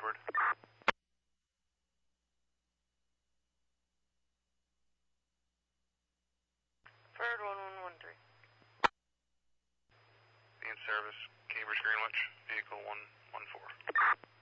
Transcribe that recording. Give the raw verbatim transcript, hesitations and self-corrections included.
Edward. Bird one one one three. Be in service, Cambridge Greenwich, vehicle one one four.